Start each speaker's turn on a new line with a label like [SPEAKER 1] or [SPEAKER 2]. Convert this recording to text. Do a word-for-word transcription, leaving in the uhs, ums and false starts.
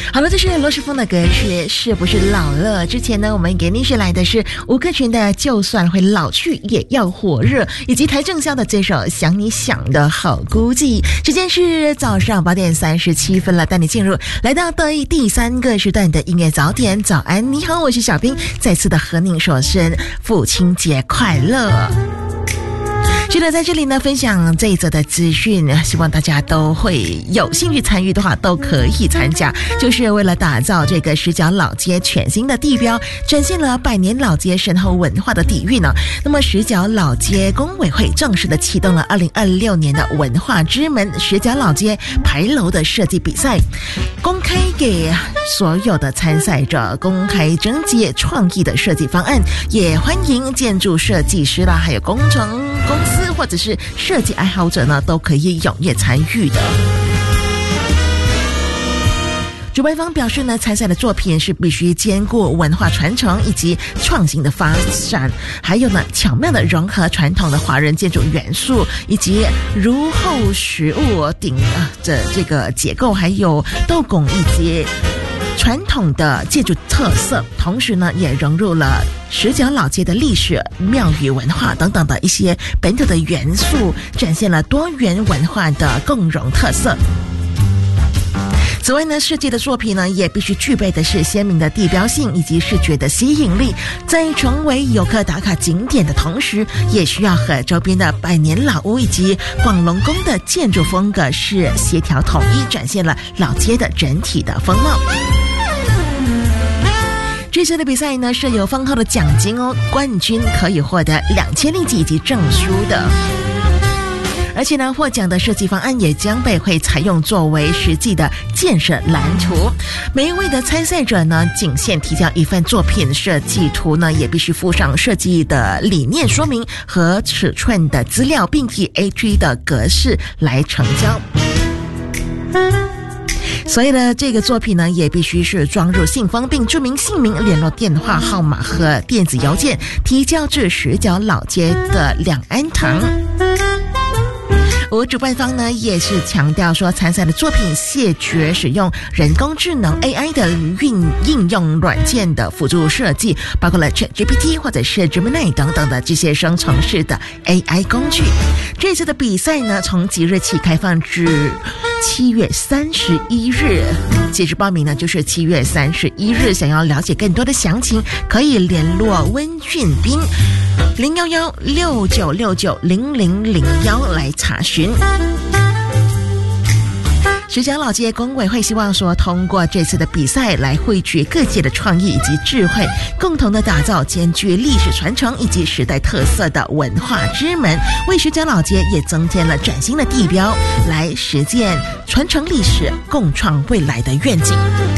[SPEAKER 1] 好了，这是罗时丰的歌曲是不是老了？之前呢我们给您是来的是吴克群的就算会老去也要火热，以及台正宵的这首想你想的好估计。时间是早上八点三十七分了，带你进入来到第第三个时段的音乐早点。早安，你好，我是小兵，再次的和您说声父亲节快乐。是的，在这里呢分享这一则的资讯，希望大家都会有兴趣参与的话都可以参加，就是为了打造这个石角老街全新的地标，展现了百年老街深厚文化的底蕴呢。那么石角老街工委会正式的启动了二零二六年的文化之门石角老街牌楼的设计比赛，公开给所有的参赛者公开征集创意的设计方案，也欢迎建筑设计师啦，还有工程公司或者是设计爱好者呢，都可以踊跃参与的。主办方表示呢，参赛的作品是必须兼顾文化传承以及创新的发展，还有呢巧妙的融合传统的华人建筑元素，以及如后实物顶的这个结构，还有斗拱以及传统的建筑特色，同时呢也融入了石角老街的历史、庙宇文化等等的一些本土的元素，展现了多元文化的共融特色。此外呢，设计的作品呢也必须具备的是鲜明的地标性以及视觉的吸引力，在成为游客打卡景点的同时，也需要和周边的百年老屋以及广隆宫的建筑风格是协调统一，展现了老街的整体的风貌。这次的比赛呢是有丰厚的奖金哦，冠军可以获得两千令吉以及证书的。而且呢，获奖的设计方案也将被会采用作为实际的建设蓝图。每一位的参赛者呢，仅限提交一份作品设计图呢，也必须附上设计的理念说明和尺寸的资料，并以 A 三 的格式来呈交。所以呢，这个作品呢也必须是装入信封，并注明姓名、联络电话号码和电子邮件，提交至石角老街的两安堂。而主办方呢也是强调说，参赛的作品谢绝使用人工智能 A I 的运应用软件的辅助设计，包括了 ChatGPT 或者是 Gemini 等等的这些生成式的 A I 工具。这次的比赛呢，从即日起开放至七月三十一日，截止报名呢就是七月三十一日。想要了解更多的详情，可以联络温俊斌零幺幺六九六九零零零幺来查询。石角老街工委会希望说，通过这次的比赛来汇聚各界的创意以及智慧，共同的打造兼具历史传承以及时代特色的文化之门，为石角老街也增添了崭新的地标，来实践传承历史、共创未来的愿景。